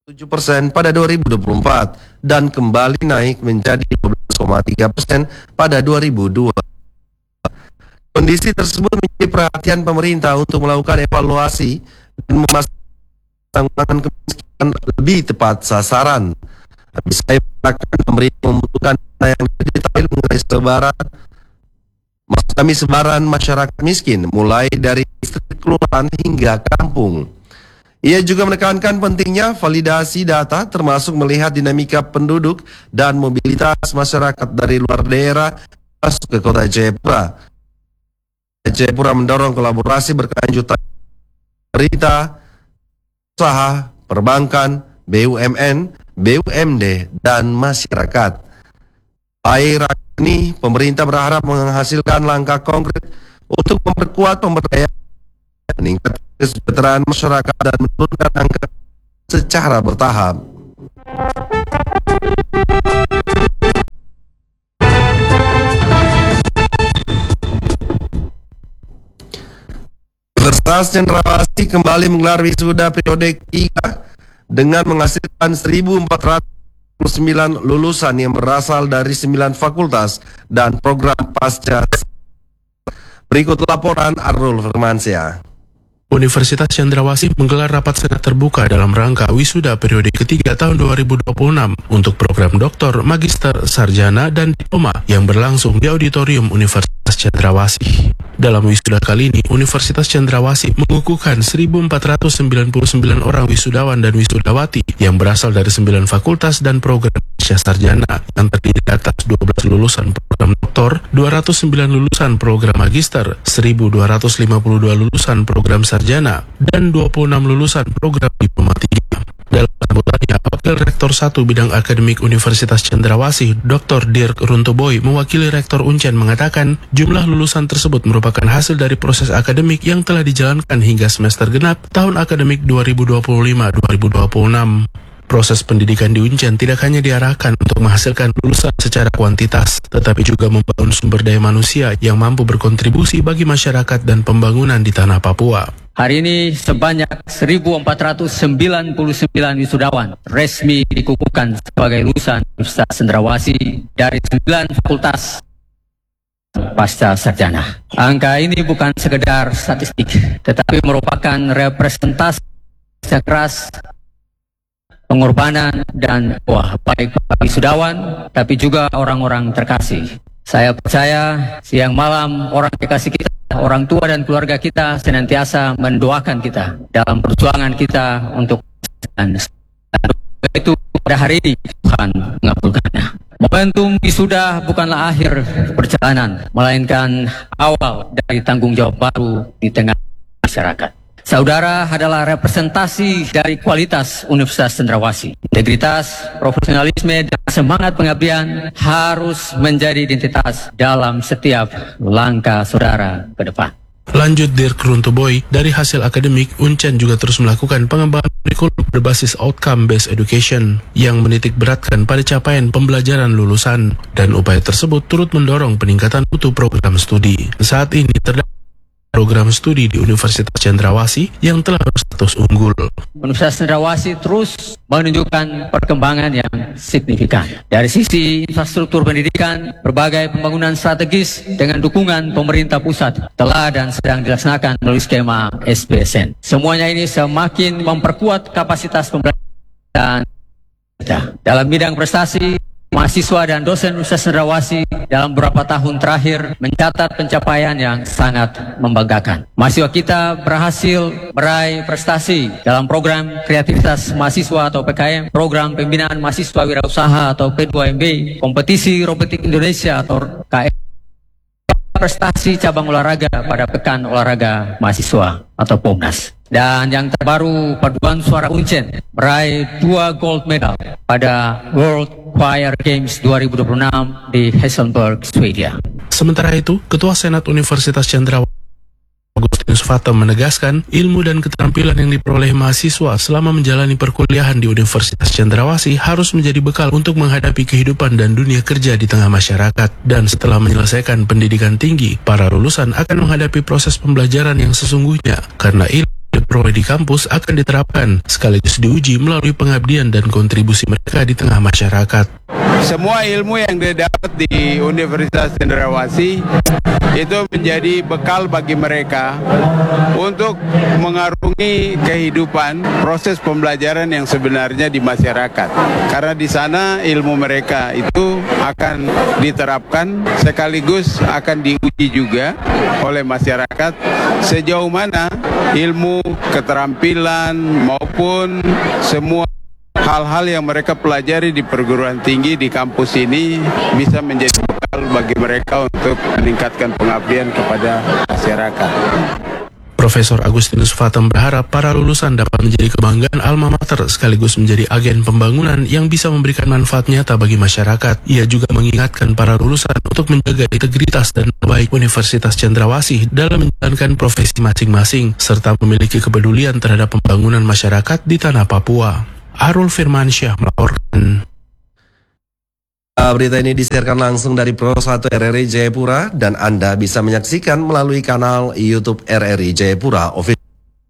7% pada 2024 dan kembali naik menjadi 12,3% pada 2002. Kondisi tersebut menjadi perhatian pemerintah untuk melakukan evaluasi dan memastikan kemiskinan lebih tepat sasaran. Saya mengatakan pemerintah membutuhkan data yang lebih detail mengenai sebaran masyarakat miskin, mulai dari distrik kelurahan hingga kampung. Ia juga menekankan pentingnya validasi data termasuk melihat dinamika penduduk dan mobilitas masyarakat dari luar daerah masuk ke kota Jayapura. Jayapura mendorong kolaborasi berkelanjutan pemerintah, usaha, perbankan, BUMN, BUMD, dan masyarakat. Akhir ini, pemerintah berharap menghasilkan langkah konkret untuk memperkuat pemberdayaan, meningkatkan kesejahteraan masyarakat, dan menurunkan angka secara bertahap. Universitas Cendrawasih kembali menggelar wisuda periode 3 dengan menghasilkan 1.409 lulusan yang berasal dari 9 fakultas dan program pasca. Berikut laporan Arnul Firmansyah. Universitas Cendrawasih menggelar rapat senat terbuka dalam rangka wisuda periode ketiga tahun 2026 untuk program doktor, magister, sarjana, dan diploma yang berlangsung di auditorium Universitas Cendrawasih. Dalam wisuda kali ini, Universitas Cendrawasih mengukuhkan 1.499 orang wisudawan dan wisudawati yang berasal dari 9 fakultas dan program sarjana yang terdiri atas 12 lulusan program doktor, 209 lulusan program magister, 1.252 lulusan program sarjana, dan 26 lulusan program diploma 3. Dalam sambutannya, Wakil Rektor 1 Bidang Akademik Universitas Cendrawasih, Dr. Dirk Runtuboy, mewakili Rektor Uncen mengatakan jumlah lulusan tersebut merupakan hasil dari proses akademik yang telah dijalankan hingga semester genap tahun akademik 2025-2026. Proses pendidikan di Uncen tidak hanya diarahkan untuk menghasilkan lulusan secara kuantitas, tetapi juga membangun sumber daya manusia yang mampu berkontribusi bagi masyarakat dan pembangunan di tanah Papua. Hari ini sebanyak 1.499 wisudawan resmi dikukuhkan sebagai lulusan Universitas Cendrawasih dari 9 fakultas pasca sarjana. Angka ini bukan sekedar statistik, tetapi merupakan representasi keras pengorbanan dan baik bagi wisudawan, tapi juga orang-orang terkasih. Saya percaya siang malam orang terkasih kita, orang tua dan keluarga kita senantiasa mendoakan kita dalam perjuangan kita untuk itu pada hari ini Tuhan mengabulkannya. Momentum wisuda bukanlah akhir perjalanan, melainkan awal dari tanggung jawab baru di tengah masyarakat. Saudara adalah representasi dari kualitas Universitas Cendrawasih. Integritas, profesionalisme, dan semangat pengabdian harus menjadi identitas dalam setiap langkah saudara ke depan. Lanjut Dirk Runtuboy, dari hasil akademik, Uncen juga terus melakukan pengembangan kurikulum berbasis outcome-based education yang menitik beratkan pada capaian pembelajaran lulusan, dan upaya tersebut turut mendorong peningkatan mutu program studi. Saat ini terdapat program studi di Universitas Cendrawasih yang telah berstatus unggul. Universitas Cendrawasih terus menunjukkan perkembangan yang signifikan. Dari sisi infrastruktur pendidikan, berbagai pembangunan strategis dengan dukungan pemerintah pusat telah dan sedang dilaksanakan melalui skema SBSN. Semuanya ini semakin memperkuat kapasitas pembelajaran dalam bidang prestasi. Mahasiswa dan dosen Universitas Cendrawasih dalam beberapa tahun terakhir mencatat pencapaian yang sangat membanggakan. Mahasiswa kita berhasil meraih prestasi dalam program kreativitas mahasiswa atau PKM, program pembinaan mahasiswa wirausaha atau P2MB, kompetisi robotik Indonesia atau KM, prestasi cabang olahraga pada Pekan Olahraga Mahasiswa atau POMNAS. Dan yang terbaru, paduan suara Uncen meraih 2 gold medal pada World Choir Games 2026 di Helsingborg, Swedia. Sementara itu, Ketua Senat Universitas Cendrawasih Agustinus Fatem menegaskan ilmu dan keterampilan yang diperoleh mahasiswa selama menjalani perkuliahan di Universitas Cendrawasih harus menjadi bekal untuk menghadapi kehidupan dan dunia kerja di tengah masyarakat. Dan setelah menyelesaikan pendidikan tinggi, para lulusan akan menghadapi proses pembelajaran yang sesungguhnya karena ilmu diperoleh di kampus akan diterapkan sekaligus diuji melalui pengabdian dan kontribusi mereka di tengah masyarakat. Semua ilmu yang didapat di Universitas Cendrawasih itu menjadi bekal bagi mereka untuk mengarungi kehidupan proses pembelajaran yang sebenarnya di masyarakat. Karena di sana ilmu mereka itu akan diterapkan sekaligus akan diuji juga oleh masyarakat sejauh mana ilmu, keterampilan maupun semua hal-hal yang mereka pelajari di perguruan tinggi di kampus ini bisa menjadi bekal bagi mereka untuk meningkatkan pengabdian kepada masyarakat. Profesor Agustinus Fatem berharap para lulusan dapat menjadi kebanggaan alma mater sekaligus menjadi agen pembangunan yang bisa memberikan manfaat nyata bagi masyarakat. Ia juga mengingatkan para lulusan untuk menjaga integritas dan baik Universitas Cendrawasih dalam menjalankan profesi masing-masing serta memiliki kepedulian terhadap pembangunan masyarakat di tanah Papua. Arul Firmansyah melaporkan. Berita ini disiarkan langsung dari Pro 1 RRI Jayapura dan Anda bisa menyaksikan melalui kanal YouTube RRI Jayapura Official.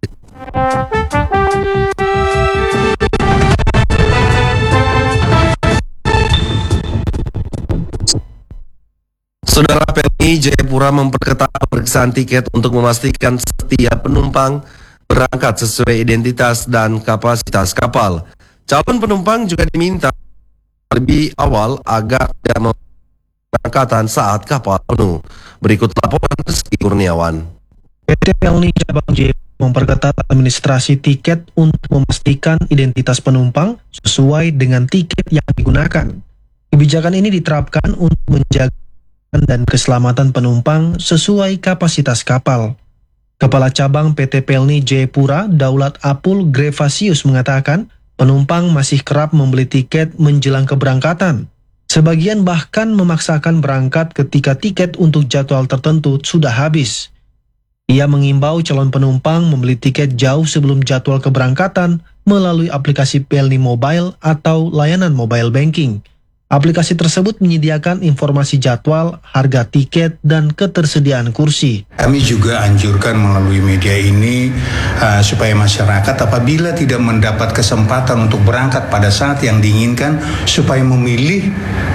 Saudara, PLNI Jayapura memperketat pemeriksaan tiket untuk memastikan setiap penumpang berangkat sesuai identitas dan kapasitas kapal. Calon penumpang juga diminta lebih awal agar tidak memberangkatan saat kapal penuh. Berikut laporan Rizky Kurniawan. PT PLNI Cabang Jayapura memperketat administrasi tiket untuk memastikan identitas penumpang sesuai dengan tiket yang digunakan. Kebijakan ini diterapkan untuk menjaga dan keselamatan penumpang sesuai kapasitas kapal. Kepala Cabang PT PLNI Jayapura, Daulat Apul Grevasius mengatakan, penumpang masih kerap membeli tiket menjelang keberangkatan. Sebagian bahkan memaksakan berangkat ketika tiket untuk jadwal tertentu sudah habis. Ia mengimbau calon penumpang membeli tiket jauh sebelum jadwal keberangkatan melalui aplikasi PLNI Mobile atau layanan mobile banking. Aplikasi tersebut menyediakan informasi jadwal, harga tiket, dan ketersediaan kursi. Kami juga anjurkan melalui media ini supaya masyarakat apabila tidak mendapat kesempatan untuk berangkat pada saat yang diinginkan, supaya memilih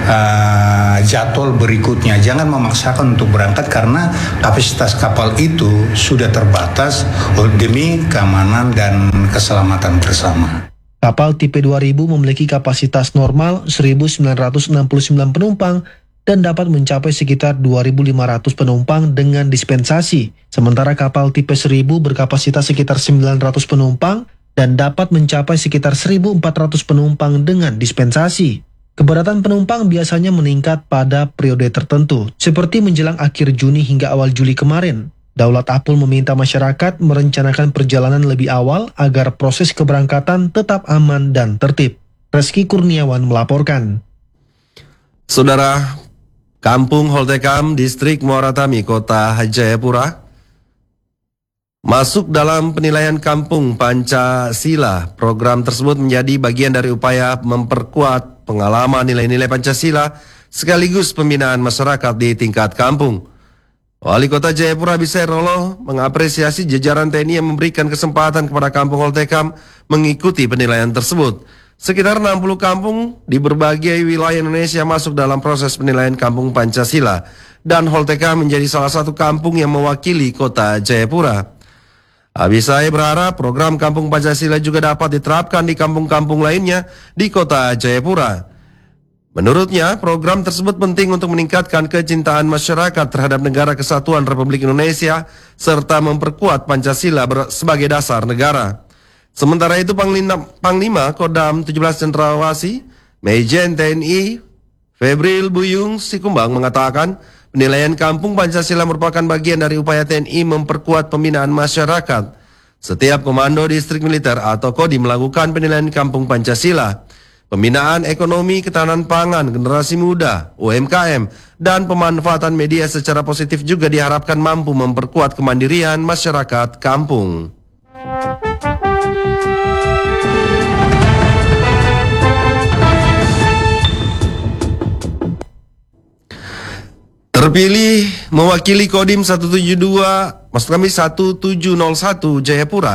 jadwal berikutnya. Jangan memaksakan untuk berangkat karena kapasitas kapal itu sudah terbatas demi keamanan dan keselamatan bersama. Kapal tipe 2000 memiliki kapasitas normal 1.969 penumpang dan dapat mencapai sekitar 2.500 penumpang dengan dispensasi. Sementara kapal tipe 1000 berkapasitas sekitar 900 penumpang dan dapat mencapai sekitar 1.400 penumpang dengan dispensasi. Kepadatan penumpang biasanya meningkat pada periode tertentu, seperti menjelang akhir Juni hingga awal Juli kemarin. Daulat Apul meminta masyarakat merencanakan perjalanan lebih awal agar proses keberangkatan tetap aman dan tertib. Rizky Kurniawan melaporkan. Saudara, Kampung Holtekam, Distrik Muaratami, Kota Jayapura, masuk dalam penilaian Kampung Pancasila. Program tersebut menjadi bagian dari upaya memperkuat pengalaman nilai-nilai Pancasila sekaligus pembinaan masyarakat di tingkat kampung. Wali Kota Jayapura Bisai Rolo mengapresiasi jajaran TNI yang memberikan kesempatan kepada Kampung Holtekam mengikuti penilaian tersebut. Sekitar 60 kampung di berbagai wilayah Indonesia masuk dalam proses penilaian Kampung Pancasila dan Holtekam menjadi salah satu kampung yang mewakili Kota Jayapura. Bisai berharap program Kampung Pancasila juga dapat diterapkan di kampung-kampung lainnya di Kota Jayapura. Menurutnya, program tersebut penting untuk meningkatkan kecintaan masyarakat terhadap Negara Kesatuan Republik Indonesia serta memperkuat Pancasila sebagai dasar negara. Sementara itu, Panglima Kodam 17 Cendrawasih, Majen TNI Febril Buyung Sikumbang mengatakan, penilaian Kampung Pancasila merupakan bagian dari upaya TNI memperkuat pembinaan masyarakat. Setiap komando distrik militer atau Kodim melakukan penilaian Kampung Pancasila. Pembinaan ekonomi, ketahanan pangan, generasi muda, UMKM, dan pemanfaatan media secara positif juga diharapkan mampu memperkuat kemandirian masyarakat kampung. Terpilih mewakili Kodim 171 Jayapura,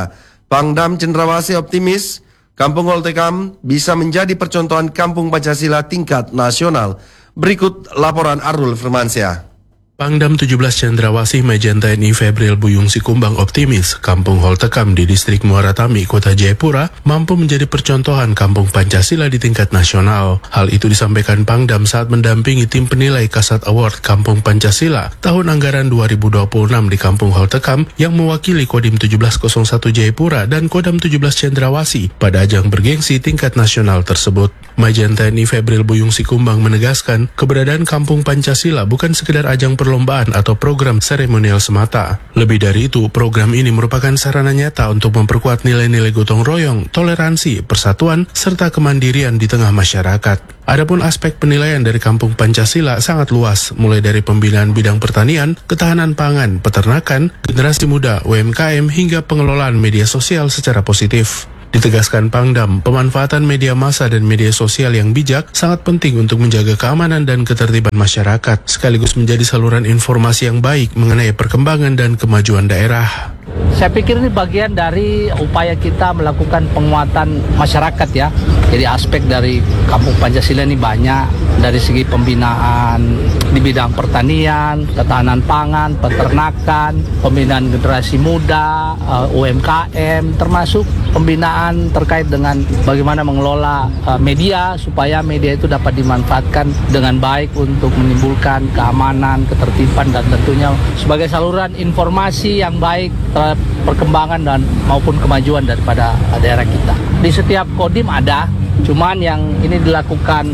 Pangdam Cendrawasih optimis Kampung Holtekam bisa menjadi percontohan Kampung Pancasila tingkat nasional. Berikut laporan Arul Firmansyah. Pangdam 17 Cendrawasih Majen TNI Febril Buyung Sikumbang optimis Kampung Holtekam di Distrik Muara Tami, Kota Jayapura mampu menjadi percontohan Kampung Pancasila di tingkat nasional. Hal itu disampaikan Pangdam saat mendampingi tim penilai Kasat Award Kampung Pancasila tahun anggaran 2026 di Kampung Holtekam yang mewakili Kodim 1701 Jayapura dan Kodam 17 Cendrawasih pada ajang bergengsi tingkat nasional tersebut. Majen TNI Febril Buyung Sikumbang menegaskan keberadaan Kampung Pancasila bukan sekedar ajang perlombaan atau program seremonial semata. Lebih dari itu, program ini merupakan sarana nyata untuk memperkuat nilai-nilai gotong royong, toleransi, persatuan, serta kemandirian di tengah masyarakat. Adapun aspek penilaian dari Kampung Pancasila sangat luas, mulai dari pembinaan bidang pertanian, ketahanan pangan, peternakan, generasi muda, UMKM, hingga pengelolaan media sosial secara positif. Ditegaskan Pangdam, pemanfaatan media massa dan media sosial yang bijak sangat penting untuk menjaga keamanan dan ketertiban masyarakat, sekaligus menjadi saluran informasi yang baik mengenai perkembangan dan kemajuan daerah. Saya pikir ini bagian dari upaya kita melakukan penguatan masyarakat ya. Jadi aspek dari Kampung Pancasila ini banyak, dari segi pembinaan di bidang pertanian, ketahanan pangan, peternakan, pembinaan generasi muda, UMKM, termasuk pembinaan terkait dengan bagaimana mengelola media supaya media itu dapat dimanfaatkan dengan baik untuk menimbulkan keamanan, ketertiban, dan tentunya sebagai saluran informasi yang baik terhadap perkembangan dan maupun kemajuan daripada daerah kita. Di setiap kodim ada, cuman yang ini dilakukan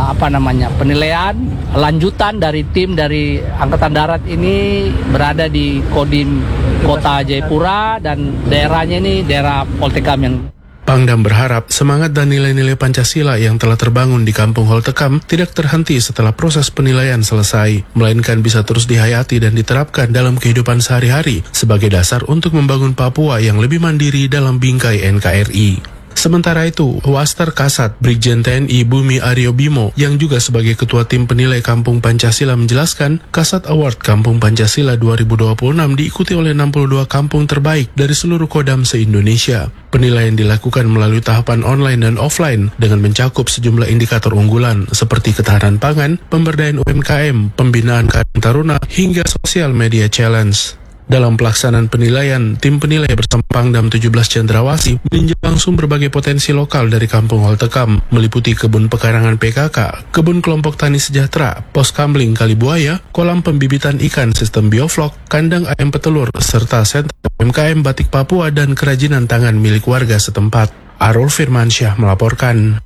penilaian lanjutan dari tim dari Angkatan Darat ini berada di kodim Kota Jayapura dan daerahnya ini daerah Holtekam yang Pangdam berharap semangat dan nilai-nilai Pancasila yang telah terbangun di Kampung Holtekam tidak terhenti setelah proses penilaian selesai, melainkan bisa terus dihayati dan diterapkan dalam kehidupan sehari-hari sebagai dasar untuk membangun Papua yang lebih mandiri dalam bingkai NKRI. Sementara itu, Waster Kasat Brigjen TNI Bumi Aryo Bimo yang juga sebagai Ketua Tim Penilai Kampung Pancasila menjelaskan, Kasat Award Kampung Pancasila 2026 diikuti oleh 62 kampung terbaik dari seluruh kodam se-Indonesia. Penilaian dilakukan melalui tahapan online dan offline dengan mencakup sejumlah indikator unggulan seperti ketahanan pangan, pemberdayaan UMKM, pembinaan Karang Taruna, hingga sosial media challenge. Dalam pelaksanaan penilaian, tim penilai bersama Pangdam 17 Cendrawasih meninjau langsung berbagai potensi lokal dari Kampung Holtekam, meliputi kebun pekarangan PKK, kebun kelompok tani sejahtera, pos kamling Kalibuaya, kolam pembibitan ikan sistem bioflok, kandang ayam petelur, serta sentra UMKM batik Papua dan kerajinan tangan milik warga setempat. Arul Firmansyah melaporkan.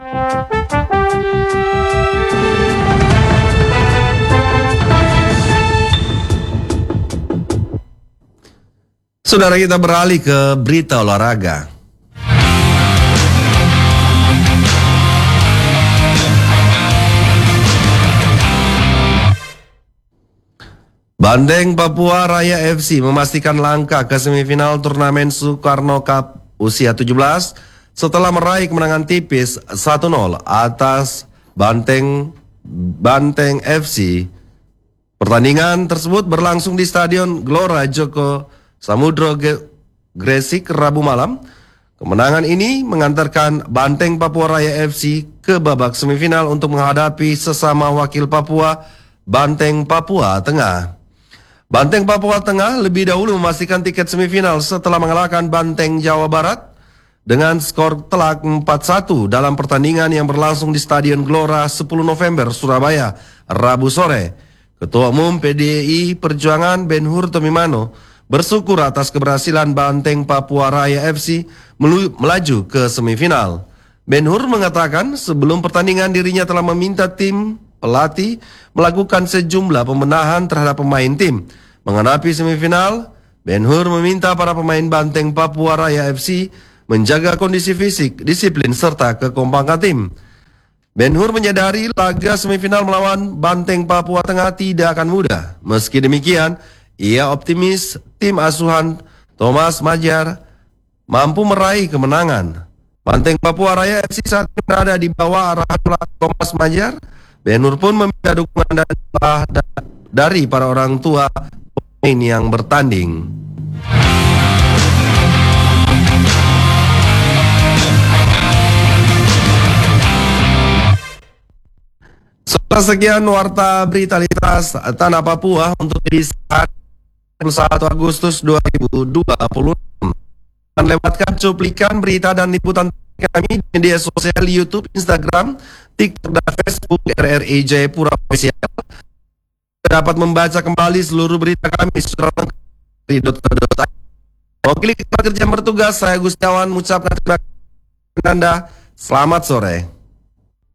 Saudara, kita beralih ke berita olahraga. Bandeng Papua Raya FC memastikan langkah ke semifinal turnamen Soekarno Cup usia 17 setelah meraih kemenangan tipis 1-0 atas Banteng FC. Pertandingan tersebut berlangsung di Stadion Gelora Joko Samudro Gresik Rabu malam. Kemenangan ini mengantarkan Banteng Papua Raya FC ke babak semifinal untuk menghadapi sesama wakil Papua, Banteng Papua Tengah. Banteng Papua Tengah lebih dahulu memastikan tiket semifinal setelah mengalahkan Banteng Jawa Barat dengan skor telak 4-1 dalam pertandingan yang berlangsung di Stadion Gelora 10 November Surabaya Rabu sore. Ketua Umum PDI Perjuangan Ben-Hur Tomimano bersyukur atas keberhasilan Banteng Papua Raya FC melaju ke semifinal. Ben-Hur mengatakan sebelum pertandingan dirinya telah meminta tim pelatih melakukan sejumlah pembenahan terhadap pemain tim. Menghadapi semifinal, Ben-Hur meminta para pemain Banteng Papua Raya FC menjaga kondisi fisik, disiplin, serta kekompakan tim. Ben-Hur menyadari laga semifinal melawan Banteng Papua Tengah tidak akan mudah. Meski demikian, ia optimis tim asuhan Thomas Majar mampu meraih kemenangan. Banteng Papua Raya FC saat ini berada di bawah arahan pelatih Thomas Majar. Ben-Hur pun meminta dukungan dari para orang tua pemain yang bertanding. Sekian warta berita lintas Tanah Papua untuk edisi 1 Agustus 2020. Dan lewatkan cuplikan berita dan liputan kami di media sosial YouTube, Instagram, TikTok, dan Facebook RRI Jayapura Official. Dapat membaca kembali seluruh berita kami secara lengkap di .co.id. Wakil kerja bertugas, saya Gustiawan mengucapkan terima kasih Anda. Selamat sore.